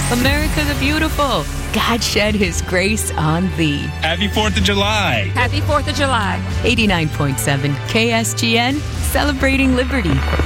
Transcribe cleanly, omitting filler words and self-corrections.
America the beautiful, God shed his grace on thee. Happy 4th of July. Happy 4th of July. 89.7 KSGN, celebrating liberty.